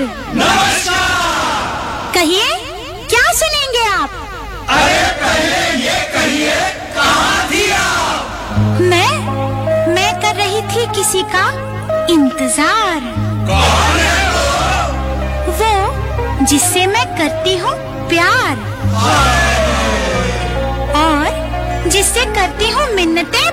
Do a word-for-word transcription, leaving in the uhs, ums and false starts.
नमस्कार। कहिए, क्या सुनेंगे आप? अरे पहले ये कहिए, कहाँ थी आप? मैं मैं कर रही थी किसी का इंतजार। कौन है वो? वो जिससे मैं करती हूँ प्यार और जिससे करती हूँ मिन्नतें